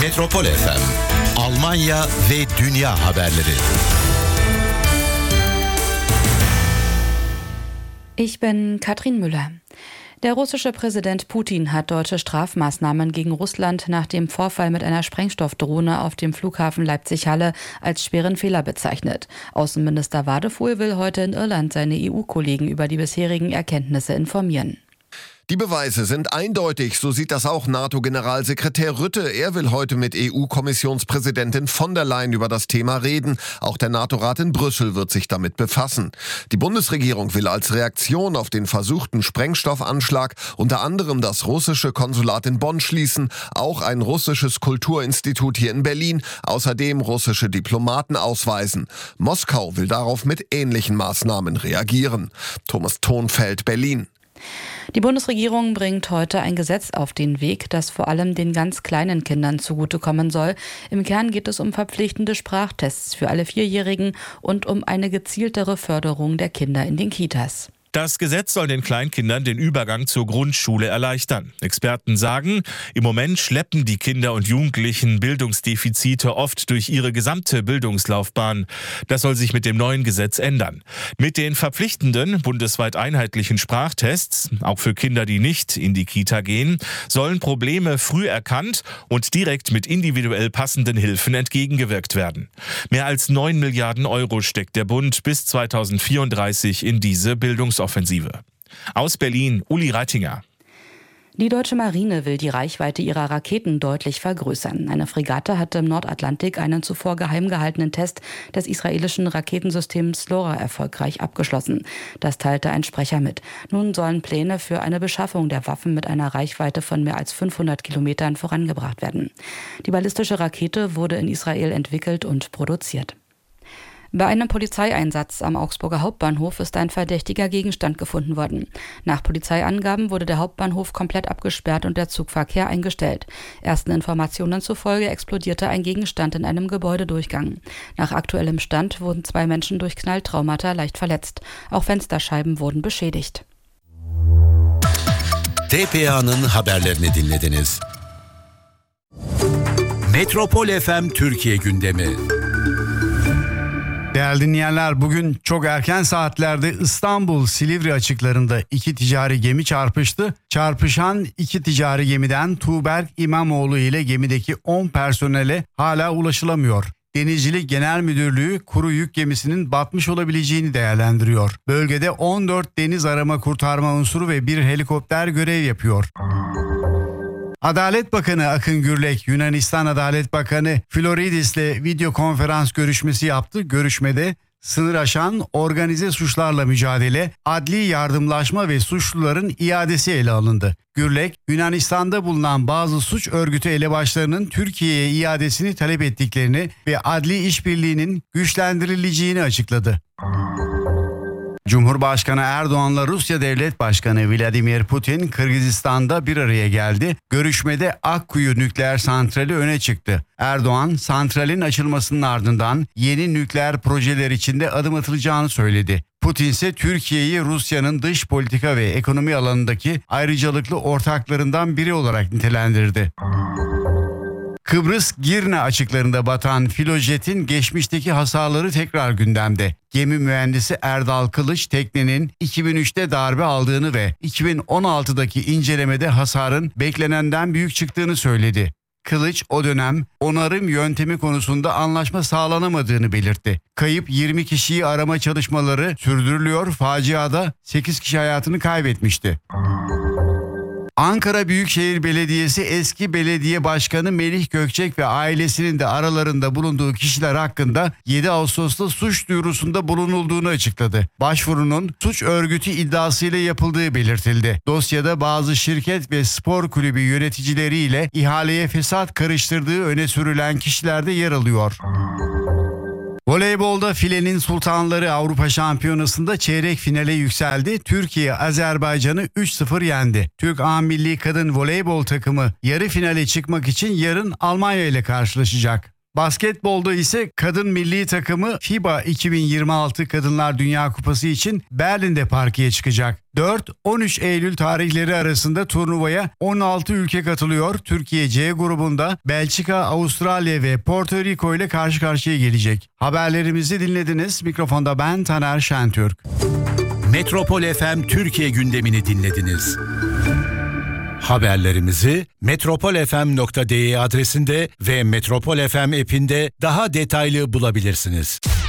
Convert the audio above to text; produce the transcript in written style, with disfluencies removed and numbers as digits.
Metropol FM, Almanya ve dünya haberleri. Ich bin Katrin Müller. Der russische Präsident Putin hat deutsche Strafmaßnahmen gegen Russland nach dem Vorfall mit einer Sprengstoffdrohne auf dem Flughafen Leipzig-Halle als schweren Fehler bezeichnet. Außenminister Wadefuhl will heute in Irland seine EU-Kollegen über die bisherigen Erkenntnisse informieren. Die Beweise sind eindeutig, so sieht das auch NATO-Generalsekretär Rutte. Er will heute mit EU-Kommissionspräsidentin von der Leyen über das Thema reden. Auch der NATO-Rat in Brüssel wird sich damit befassen. Die Bundesregierung will als Reaktion auf den versuchten Sprengstoffanschlag unter anderem das russische Konsulat in Bonn schließen, auch ein russisches Kulturinstitut hier in Berlin, außerdem russische Diplomaten ausweisen. Moskau will darauf mit ähnlichen Maßnahmen reagieren. Thomas Thonfeld, Berlin. Die Bundesregierung bringt heute ein Gesetz auf den Weg, das vor allem den ganz kleinen Kindern zugutekommen soll. Im Kern geht es um verpflichtende Sprachtests für alle Vierjährigen und um eine gezieltere Förderung der Kinder in den Kitas. Das Gesetz soll den Kleinkindern den Übergang zur Grundschule erleichtern. Experten sagen, im Moment schleppen die Kinder und Jugendlichen Bildungsdefizite oft durch ihre gesamte Bildungslaufbahn. Das soll sich mit dem neuen Gesetz ändern. Mit den verpflichtenden, bundesweit einheitlichen Sprachtests, auch für Kinder, die nicht in die Kita gehen, sollen Probleme früh erkannt und direkt mit individuell passenden Hilfen entgegengewirkt werden. Mehr als 9 Milliarden Euro steckt der Bund bis 2034 in diese Bildungsoffensive. Aus Berlin, Uli Reitinger. Die deutsche Marine will die Reichweite ihrer Raketen deutlich vergrößern. Eine Fregatte hatte im Nordatlantik einen zuvor geheim gehaltenen Test des israelischen Raketensystems LoRa erfolgreich abgeschlossen. Das teilte ein Sprecher mit. Nun sollen Pläne für eine Beschaffung der Waffen mit einer Reichweite von mehr als 500 Kilometern vorangebracht werden. Die ballistische Rakete wurde in Israel entwickelt und produziert. Bei einem Polizeieinsatz am Augsburger Hauptbahnhof ist ein verdächtiger Gegenstand gefunden worden. Nach Polizeiangaben wurde der Hauptbahnhof komplett abgesperrt und der Zugverkehr eingestellt. Ersten Informationen zufolge explodierte ein Gegenstand in einem Gebäudedurchgang. Nach aktuellem Stand wurden 2 Menschen durch Knalltraumata leicht verletzt. Auch Fensterscheiben wurden beschädigt. TPA'nın haberlerini dinlediniz. Metropol FM Türkiye gündemi. Değerli dinleyenler, bugün çok erken saatlerde İstanbul-Silivri açıklarında 2 ticari gemi çarpıştı. Çarpışan 2 ticari gemiden Tuğberk İmamoğlu ile gemideki 10 personele hala ulaşılamıyor. Denizcilik Genel Müdürlüğü kuru yük gemisinin batmış olabileceğini değerlendiriyor. Bölgede 14 deniz arama kurtarma unsuru ve 1 helikopter görev yapıyor. Adalet Bakanı Akın Gürlek, Yunanistan Adalet Bakanı Floridis'le video konferans görüşmesi yaptı. Görüşmede sınır aşan organize suçlarla mücadele, adli yardımlaşma ve suçluların iadesi ele alındı. Gürlek, Yunanistan'da bulunan bazı suç örgütü elebaşlarının Türkiye'ye iadesini talep ettiklerini ve adli işbirliğinin güçlendirileceğini açıkladı. Cumhurbaşkanı Erdoğan'la Rusya Devlet Başkanı Vladimir Putin Kırgızistan'da bir araya geldi. Görüşmede Akkuyu nükleer santrali öne çıktı. Erdoğan, santralin açılmasının ardından yeni nükleer projeler içinde adım atılacağını söyledi. Putin ise Türkiye'yi Rusya'nın dış politika ve ekonomi alanındaki ayrıcalıklı ortaklarından biri olarak nitelendirdi. Kıbrıs Girne açıklarında batan Filojet'in geçmişteki hasarları tekrar gündemde. Gemi mühendisi Erdal Kılıç teknenin 2003'te darbe aldığını ve 2016'daki incelemede hasarın beklenenden büyük çıktığını söyledi. Kılıç o dönem onarım yöntemi konusunda anlaşma sağlanamadığını belirtti. Kayıp 20 kişiyi arama çalışmaları sürdürülüyor. Faciada 8 kişi hayatını kaybetmişti. Ankara Büyükşehir Belediyesi eski belediye başkanı Melih Gökçek ve ailesinin de aralarında bulunduğu kişiler hakkında 7 Ağustos'ta suç duyurusunda bulunulduğunu açıkladı. Başvurunun suç örgütü iddiasıyla yapıldığı belirtildi. Dosyada bazı şirket ve spor kulübü yöneticileriyle ihaleye fesat karıştırdığı öne sürülen kişiler de yer alıyor. Voleybolda filenin sultanları Avrupa Şampiyonası'nda çeyrek finale yükseldi. Türkiye Azerbaycan'ı 3-0 yendi. Türk A Milli Kadın Voleybol takımı yarı finale çıkmak için yarın Almanya ile karşılaşacak. Basketbolda ise kadın milli takımı FIBA 2026 Kadınlar Dünya Kupası için Berlin'de parkeye çıkacak. 4-13 Eylül tarihleri arasında turnuvaya 16 ülke katılıyor. Türkiye C grubunda Belçika, Avustralya ve Porto Rico ile karşı karşıya gelecek. Haberlerimizi dinlediniz. Mikrofonda ben Taner Şentürk. Metropol FM Türkiye gündemini dinlediniz. Haberlerimizi metropolfm.de adresinde ve Metropol FM app'inde daha detaylı bulabilirsiniz.